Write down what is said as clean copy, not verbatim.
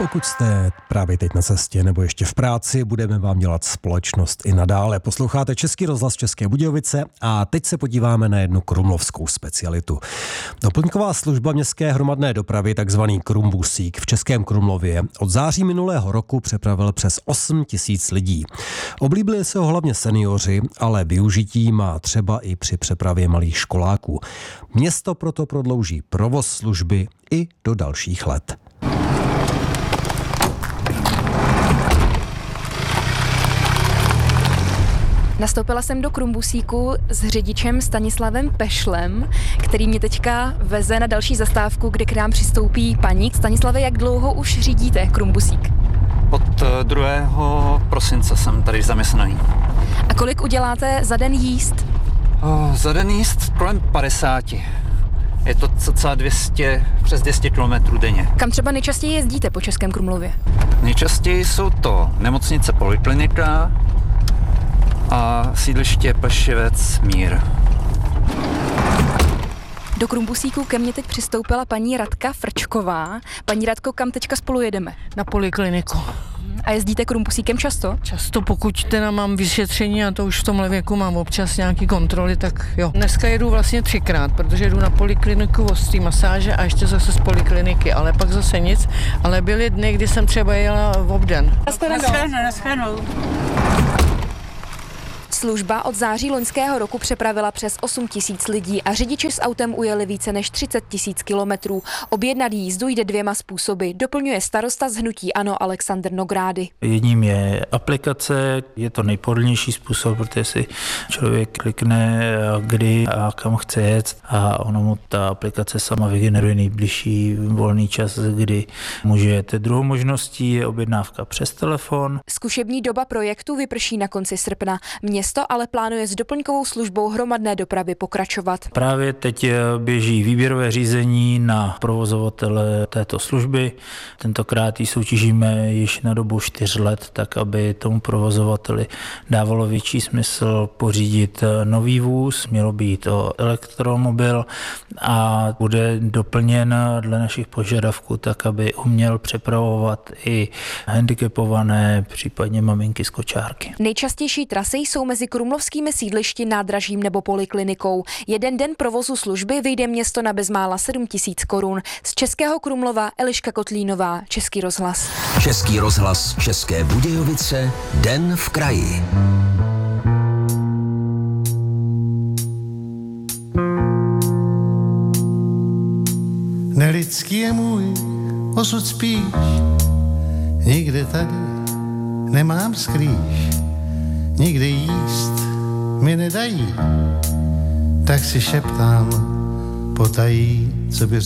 Pokud jste právě teď na cestě nebo ještě v práci, budeme vám dělat společnost i nadále. Posloucháte Český rozhlas České Budějovice a teď se podíváme na jednu krumlovskou specialitu. Doplňková služba městské hromadné dopravy, takzvaný krumbusík v Českém Krumlově, od září minulého roku přepravil přes 8 000 lidí. Oblíbili se ho hlavně seniori, ale využití má třeba i při přepravě malých školáků. Město proto prodlouží provoz služby i do dalších let. Nastoupila jsem do krumbusíku s řidičem Stanislavem Pešlem, který mě teďka veze na další zastávku, kde k nám přistoupí paní. Stanislave, jak dlouho už řídíte krumbusík? Od 2. prosince jsem tady zaměstnaný. A kolik uděláte za den jízd? Za den jízd kolem 50. Je to cca přes 200 km denně. Kam třeba nejčastěji jezdíte po Českém Krumlově? Nejčastěji jsou to nemocnice, poliklinika a sídliště Plešivec Mír. Do krumbusíku ke mně teď přistoupila paní Radka Frčková. Paní Radko, kam teďka spolu jedeme? Na polikliniku. A jezdíte krumbusíkem často? Často, pokud teda mám vyšetření a to už v tomhle věku mám občas nějaký kontroly, tak jo. Dneska jedu vlastně 3krát, protože jdu na polikliniku ostrý masáže a ještě zase z polikliniky, ale pak zase nic. Ale byly dny, kdy jsem třeba jela v obden. Naschledanou. Služba od září loňského roku přepravila přes 8 000 lidí a řidiči s autem ujeli více než 30 000 kilometrů. Objednat jízdu jde 2 způsoby, doplňuje starosta z hnutí ANO Alexander Nogrády. Jedním je aplikace, je to nejpohodlnější způsob, protože si člověk klikne kdy a kam chce jet a ono mu ta aplikace sama vygeneruje nejbližší volný čas, kdy může jet. Druhou možností je objednávka přes telefon. Zkušební doba projektu vyprší na konci srpna. Město ale plánuje s doplňkovou službou hromadné dopravy pokračovat. Právě teď běží výběrové řízení na provozovatele této služby. Tentokrát ji soutěžíme již na dobu 4 let, tak aby tomu provozovateli dávalo větší smysl pořídit nový vůz. Mělo být to elektromobil a bude doplněn dle našich požadavků tak, aby uměl přepravovat i handicapované, případně maminky z kočárky. Nejčastější trasy jsou mezi krumlovskými sídlišti, nádražím nebo poliklinikou. Jeden den provozu služby vyjde město na bezmála 7 000 korun. Z Českého Krumlova Eliška Kotlínová, Český rozhlas. Český rozhlas České Budějovice, Den v kraji. Nelidský je můj osud spíš, nikde tady nemám skrýš, nikdy jíst mi nedají, tak si šeptám potají, co by